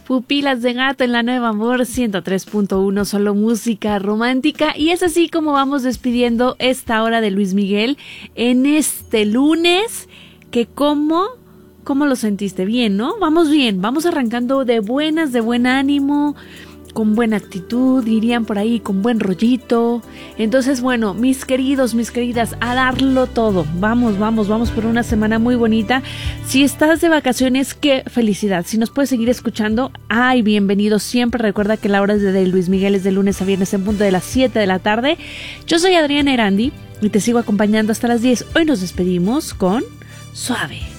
Pupilas de Gato en la Nueva Amor 103.1, solo música romántica. Y es así como vamos despidiendo esta hora de Luis Miguel en este lunes, que ¿cómo lo sentiste? Bien, ¿no? Vamos bien, vamos arrancando de buenas, de buen ánimo, con buena actitud, dirían por ahí, con buen rollito. Entonces, bueno, mis queridos, mis queridas, a darlo todo. Vamos por una semana muy bonita. Si estás de vacaciones, qué felicidad. Si nos puedes seguir escuchando, ay, bienvenido siempre. Recuerda que la hora de Luis Miguel es de lunes a viernes en punto de las 7 de la tarde. Yo soy Adriana Erandi y te sigo acompañando hasta las 10. Hoy nos despedimos con Suave.